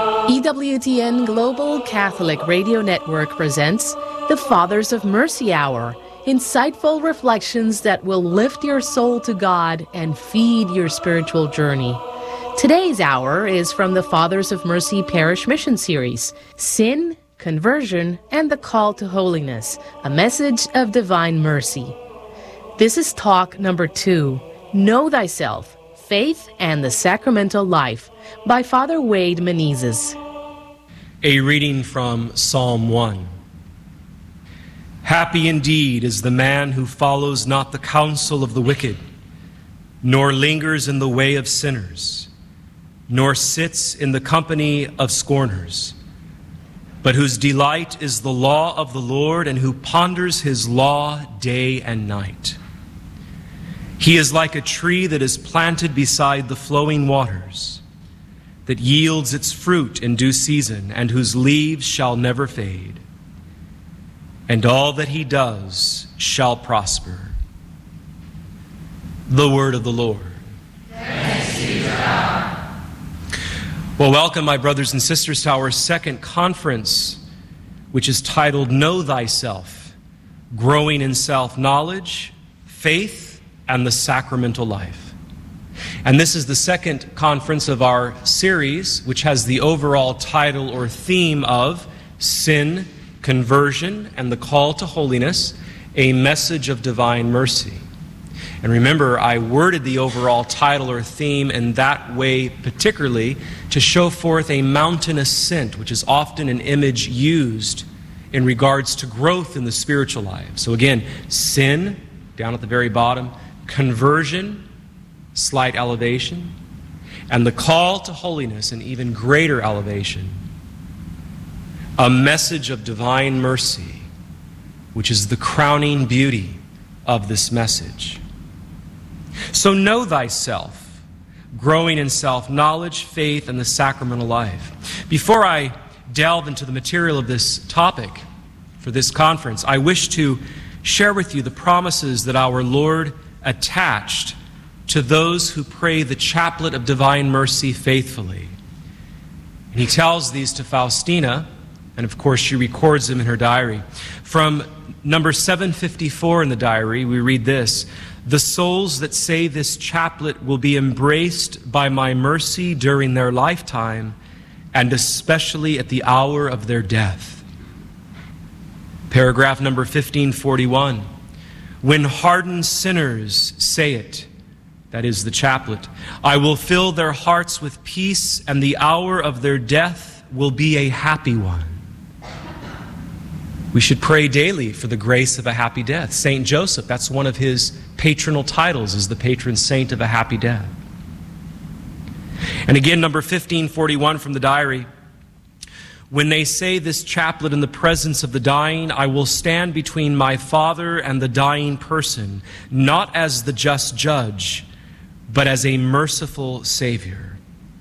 EWTN Global Catholic Radio Network presents the Fathers of Mercy Hour, insightful reflections that will lift your soul to God and feed your spiritual journey. Today's hour is from the Fathers of Mercy Parish Mission Series, Sin, Conversion, and the Call to Holiness, a message of divine mercy. This is talk number 2, Know Thyself, Faith and the Sacramental Life, by Father Wade Menezes. A reading from Psalm 1. Happy indeed is the man who follows not the counsel of the wicked, nor lingers in the way of sinners, nor sits in the company of scorners, but whose delight is the law of the Lord, and who ponders his law day and night. He is like a tree that is planted beside the flowing waters, that yields its fruit in due season, and whose leaves shall never fade. And all that he does shall prosper. The word of the Lord. Thanks be to God. Well, welcome, my brothers and sisters, to our second conference, which is titled Know Thyself, Growing in Self-Knowledge, Faith, and the Sacramental Life. And this is the second conference of our series, which has the overall title or theme of Sin, Conversion, and the Call to Holiness, a Message of Divine Mercy. And remember, I worded the overall title or theme in that way particularly to show forth a mountain ascent, which is often an image used in regards to growth in the spiritual life. So again, sin, down at the very bottom, conversion, slight elevation, and the call to holiness, an even greater elevation, a message of divine mercy, which is the crowning beauty of this message. So know thyself, growing in self-knowledge, faith, and the sacramental life. Before I delve into the material of this topic for this conference, I wish to share with you the promises that our Lord attached to those who pray the chaplet of divine mercy faithfully. And he tells these to Faustina, and of course she records them in her diary. From number 754 in the diary, we read this: the souls that say this chaplet will be embraced by my mercy during their lifetime, and especially at the hour of their death. Paragraph number 1541. When hardened sinners say it, that is the chaplet, I will fill their hearts with peace, and the hour of their death will be a happy one. We should pray daily for the grace of a happy death. Saint Joseph, that's one of his patronal titles, is the patron saint of a happy death. And again, number 1541 from the diary. When they say this chaplet in the presence of the dying, I will stand between my Father and the dying person, not as the just judge, but as a merciful Savior.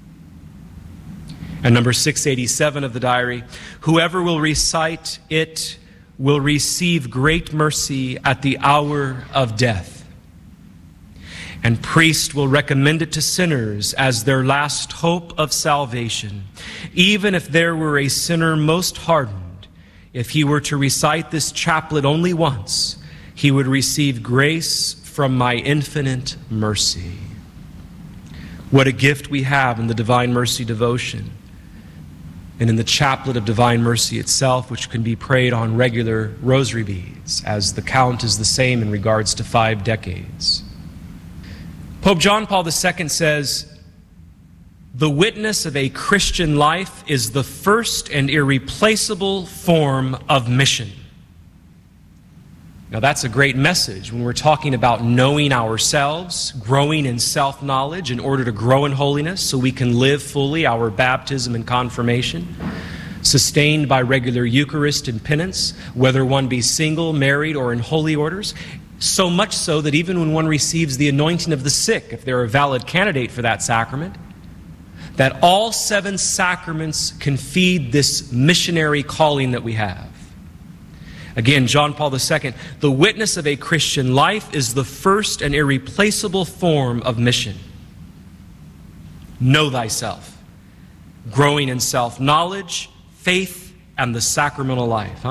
And number 687 of the diary, whoever will recite it will receive great mercy at the hour of death. And priest will recommend it to sinners as their last hope of salvation. Even if there were a sinner most hardened, if he were to recite this chaplet only once, he would receive grace from my infinite mercy. What a gift we have in the Divine Mercy devotion and in the chaplet of Divine Mercy itself, which can be prayed on regular rosary beads, as the count is the same in regards to 5 decades. Pope John Paul II says, the witness of a Christian life is the first and irreplaceable form of mission. Now that's a great message when we're talking about knowing ourselves, growing in self-knowledge in order to grow in holiness so we can live fully our baptism and confirmation, sustained by regular Eucharist and penance, whether one be single, married, or in holy orders. So much so that even when one receives the anointing of the sick, if they're a valid candidate for that sacrament, that all 7 sacraments can feed this missionary calling that we have. Again, John Paul II, the witness of a Christian life is the first and irreplaceable form of mission. Know thyself. growing in self-knowledge, faith, and the sacramental life,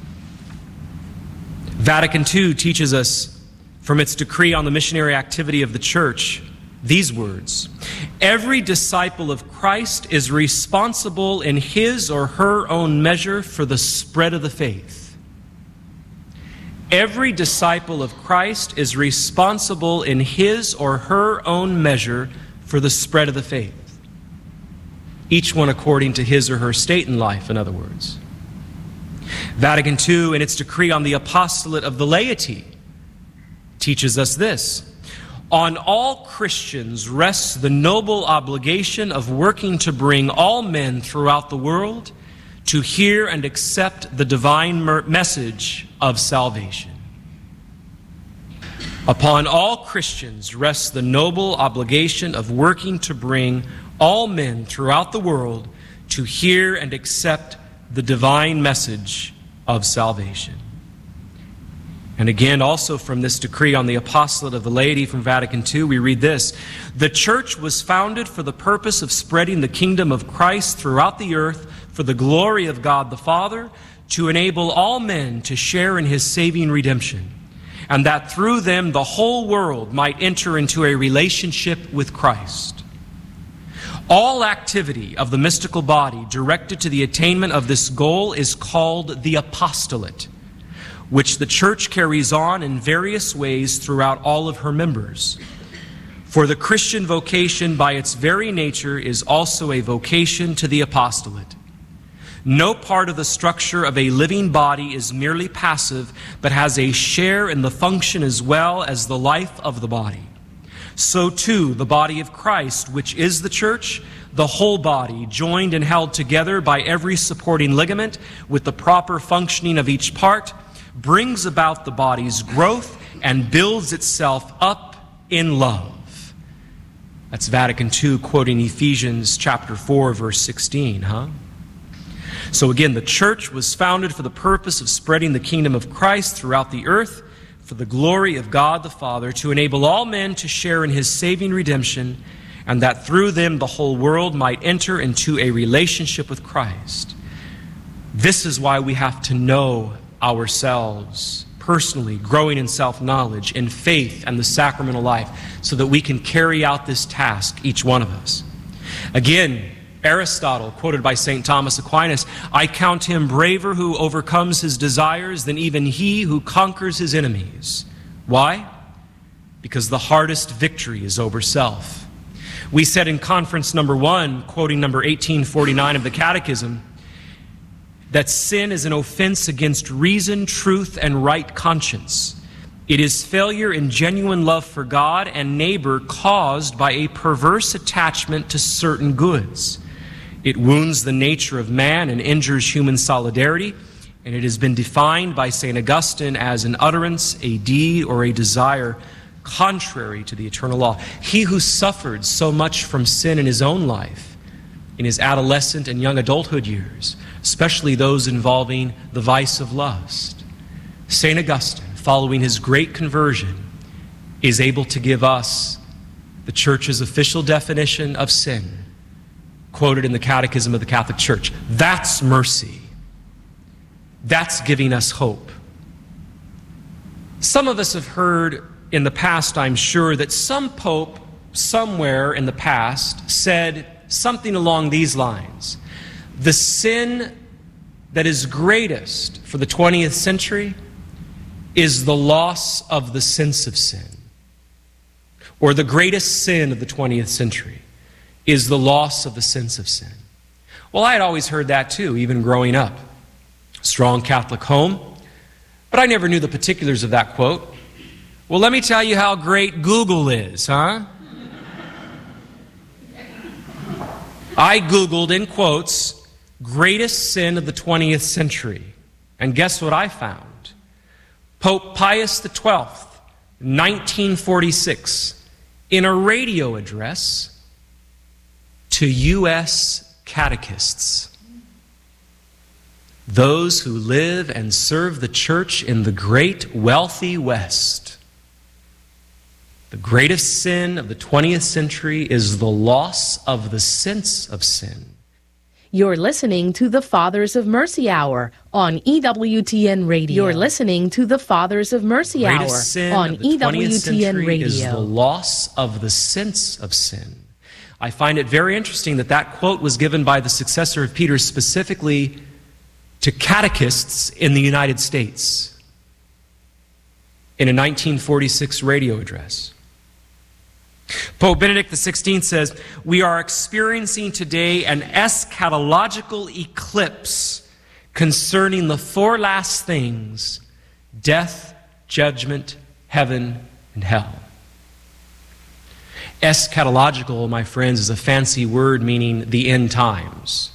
Vatican II teaches us from its decree on the missionary activity of the church these words: every disciple of Christ is responsible in his or her own measure for the spread of the faith. Every disciple of Christ is responsible in his or her own measure for the spread of the faith. Each one according to his or her state in life, in other words. Vatican II, in its decree on the apostolate of the laity, teaches us this: on all Christians rests the noble obligation of working to bring all men throughout the world to hear and accept the divine message of salvation. Upon all Christians rests the noble obligation of working to bring all men throughout the world to hear and accept the divine message of salvation. And again, also from this decree on the apostolate of the laity from Vatican II, we read this: the church was founded for the purpose of spreading the kingdom of Christ throughout the earth for the glory of God the Father, to enable all men to share in his saving redemption, and that through them the whole world might enter into a relationship with Christ. All activity of the mystical body directed to the attainment of this goal is called the apostolate, which the church carries on in various ways throughout all of her members. For the Christian vocation by its very nature is also a vocation to the apostolate. No part of the structure of a living body is merely passive, but has a share in the function as well as the life of the body. So too, the body of Christ, which is the church, the whole body, joined and held together by every supporting ligament with the proper functioning of each part, brings about the body's growth and builds itself up in love. That's Vatican II quoting Ephesians chapter 4, verse 16, So again, the church was founded for the purpose of spreading the kingdom of Christ throughout the earth for the glory of God the Father, to enable all men to share in his saving redemption, and that through them the whole world might enter into a relationship with Christ. This is why we have to know ourselves personally, growing in self-knowledge, in faith and the sacramental life, so that we can carry out this task, each one of us. Again, Aristotle, quoted by St. Thomas Aquinas, I count him braver who overcomes his desires than even he who conquers his enemies. Why? Because the hardest victory is over self. We said in conference number 1, quoting number 1849 of the Catechism, that sin is an offense against reason, truth, and right conscience. It is failure in genuine love for God and neighbor caused by a perverse attachment to certain goods. It wounds the nature of man and injures human solidarity, and it has been defined by St. Augustine as an utterance, a deed, or a desire contrary to the eternal law. He who suffered so much from sin in his own life, in his adolescent and young adulthood years, especially those involving the vice of lust, St. Augustine, following his great conversion, is able to give us the Church's official definition of sin, quoted in the Catechism of the Catholic Church. That's mercy. That's giving us hope. Some of us have heard in the past, I'm sure, that some pope somewhere in the past said something along these lines: the sin that is greatest for the 20th century is the loss of the sense of sin. Or the greatest sin of the 20th century is the loss of the sense of sin. Well, I had always heard that too, even growing up. Strong Catholic home, but I never knew the particulars of that quote. Well, let me tell you how great Google is, I Googled, in quotes, greatest sin of the 20th century. And guess what I found? Pope Pius XII, 1946, in a radio address to U.S. catechists, those who live and serve the church in the great wealthy West. The greatest sin of the 20th century is the loss of the sense of sin. You're listening to the Fathers of Mercy Hour on EWTN Radio. You're listening to the Fathers of Mercy Hour on EWTN Radio. Is the loss of the sense of sin. I find it very interesting that that quote was given by the successor of Peter specifically to catechists in the United States in a 1946 radio address. Pope Benedict XVI says, "We are experiencing today an eschatological eclipse concerning the four last things: death, judgment, heaven, and hell." Eschatological, my friends, is a fancy word meaning the end times.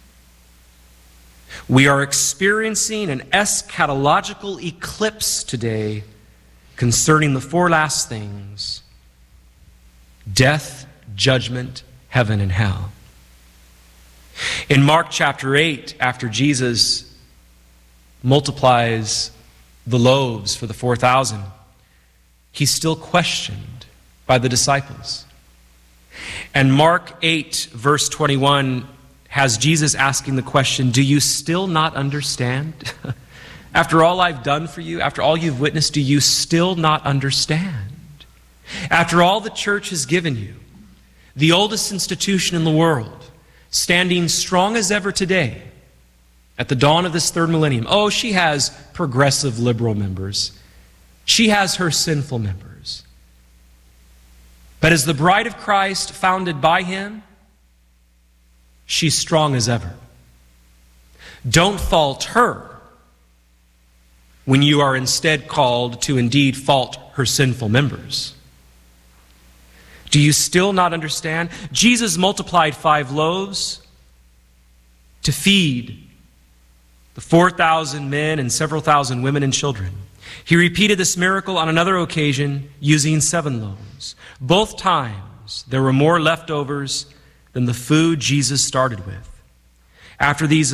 We are experiencing an eschatological eclipse today concerning the four last things: death, judgment, heaven, and hell. In Mark chapter 8, after Jesus multiplies the loaves for the 4,000, he's still questioned by the disciples. And Mark 8, verse 21, has Jesus asking the question, "Do you still not understand? After all I've done for you, after all you've witnessed, do you still not understand? After all the church has given you, the oldest institution in the world, standing strong as ever today, at the dawn of this third millennium, oh, she has progressive liberal members. She has her sinful members. But as the bride of Christ founded by him, she's strong as ever. Don't fault her when you are instead called to indeed fault her sinful members. Do you still not understand? Jesus multiplied 5 loaves to feed the 4,000 men and several thousand women and children. He repeated this miracle on another occasion using 7 loaves. Both times there were more leftovers than the food Jesus started with. After these